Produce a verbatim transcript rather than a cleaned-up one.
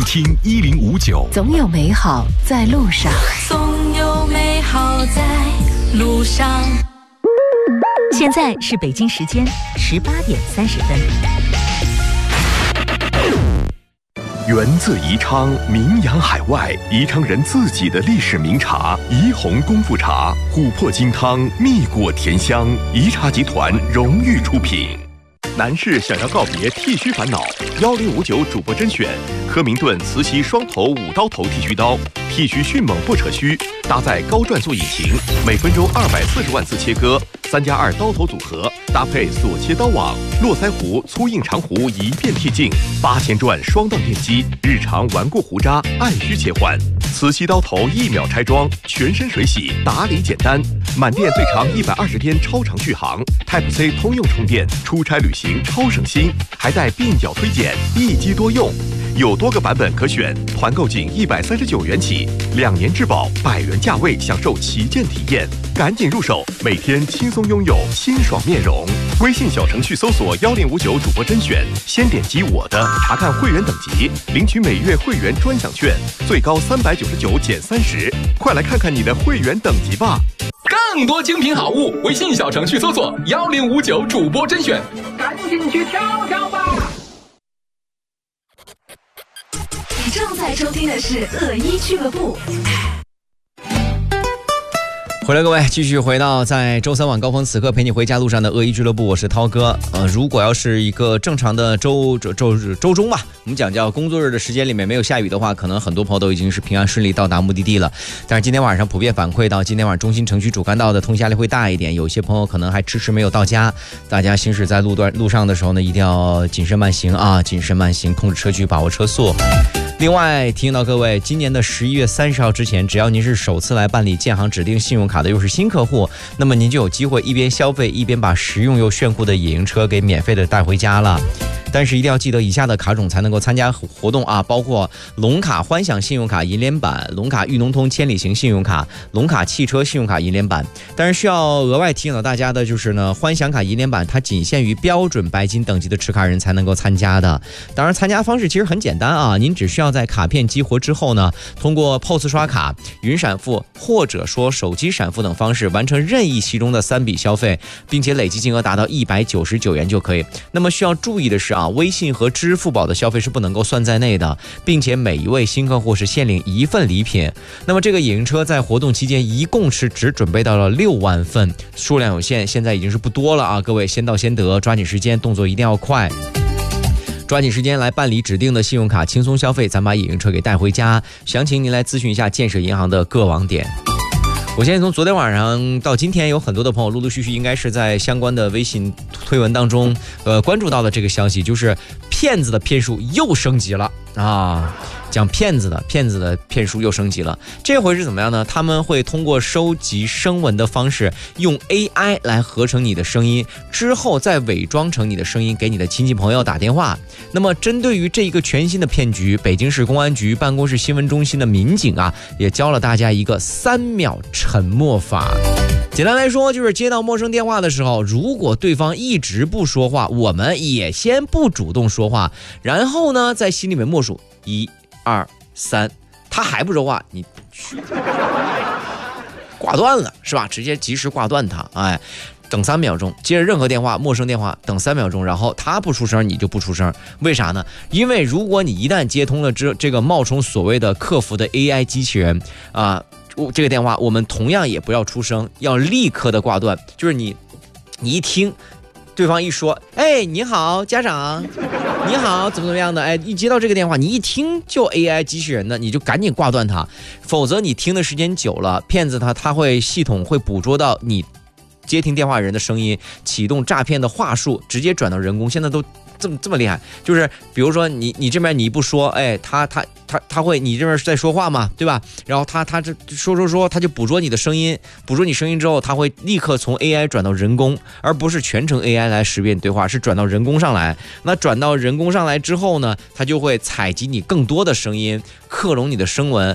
听一零五九， 总有美好在路上， 总有美好在路上。 现在是北京时间十八点三十分。 源自宜昌，名扬海外，宜昌人自己的历史名茶宜红功夫茶，琥珀金汤，蜜果甜香，宜茶集团荣誉出品。男士想要告别剃须烦恼，幺零五九主播甄选科明顿磁吸双头五刀头剃须刀，剃须迅猛不扯须，搭载高转速引擎，每分钟二百四十万次切割，三加二刀头组合，搭配锁切刀网、络腮胡、粗硬长胡一遍剃净，八千转双档电机，日常顽固胡渣按需切换。磁吸刀头一秒拆装，全身水洗，打理简单，满电最长一百二十天超长续航 ，Type C 通用充电，出差旅行超省心，还带鬓角推荐，一机多用。有多个版本可选，团购仅一百三十九元起，两年质保，百元价位享受旗舰体验，赶紧入手，每天轻松拥有清爽面容。微信小程序搜索幺零五九主播甄选，先点击我的，查看会员等级，领取每月会员专享券，最高三百九十九减三十，快来看看你的会员等级吧。 更多精品好物，微信小程序搜索幺零五九主播甄选，赶紧去挑挑吧。 你正在收听的是恶一俱乐部。 回来各位，继续回到在周三晚高峰此刻陪你回家路上的恶一俱乐部，我是涛哥。呃，如果要是一个正常的周周周周中吧，我们讲叫工作日的时间里面没有下雨的话，可能很多朋友都已经是平安顺利到达目的地了。但是今天晚上普遍反馈到今天晚上中心城区主干道的通行压力会大一点，有些朋友可能还迟迟没有到家。大家行驶在路段路上的时候呢，一定要谨慎慢行啊，谨慎慢行，控制车距，把握车速。另外提醒到各位，今年的十一月三十号之前，只要您是首次来办理建行指定信用卡的，又是新客户，那么您就有机会一边消费一边把实用又炫酷的野营车给免费的带回家了。但是一定要记得以下的卡种才能够参加活动啊，包括龙卡欢享信用卡银联版、龙卡裕农通千里行信用卡、龙卡汽车信用卡银联版。但是需要额外提醒到大家的就是呢，欢享卡银联版它仅限于标准白金等级的持卡人才能够参加的。当然参加方式其实很简单啊，您只需要在卡片激活之后呢，通过 P O S 刷卡、云闪付或者说手机闪付等方式完成任意其中的三笔消费，并且累计金额达到一百九十九元就可以。那么需要注意的是啊，微信和支付宝的消费是不能够算在内的，并且每一位新客户是限领一份礼品。那么这个野营车在活动期间一共是只准备到了六万份，数量有限，现在已经是不多了啊！各位先到先得，抓紧时间，动作一定要快。抓紧时间来办理指定的信用卡，轻松消费，咱把野营车给带回家。详情您来咨询一下建设银行的各网点。我现在从昨天晚上到今天，有很多的朋友陆陆续续应该是在相关的微信推文当中，呃，关注到了这个消息，就是骗子的骗术又升级了啊！讲骗子的骗子的骗术又升级了，这回是怎么样呢？他们会通过收集声纹的方式，用 A I 来合成你的声音，之后再伪装成你的声音给你的亲戚朋友打电话。那么针对于这一个全新的骗局，北京市公安局办公室新闻中心的民警啊，也教了大家一个三秒沉默法。简单来说，就是接到陌生电话的时候，如果对方一直不说话，我们也先不主动说话，然后呢，在心里面默数一二三，他还不说话，你去挂断了是吧？直接及时挂断他，哎，等三秒钟，接着任何电话，陌生电话，等三秒钟，然后他不出声，你就不出声。为啥呢？因为如果你一旦接通了这这个冒充所谓的客服的 A I 机器人啊、呃，这个电话我们同样也不要出声，要立刻的挂断。就是你，你一听。对方一说，哎，你好，家长，你好，怎么怎么样的，哎，一接到这个电话，你一听就 A I 机器人的，你就赶紧挂断它，否则你听的时间久了，骗子他他会系统会捕捉到你接听电话人的声音，启动诈骗的话术，直接转到人工，现在都这么这么厉害，就是比如说你你这边你不说，哎，他他他他会你这边在说话嘛，对吧？然后他他这说说说，他就捕捉你的声音，捕捉你声音之后，他会立刻从 A I 转到人工，而不是全程 A I 来识别你对话，是转到人工上来。那转到人工上来之后呢，他就会采集你更多的声音，克隆你的声纹，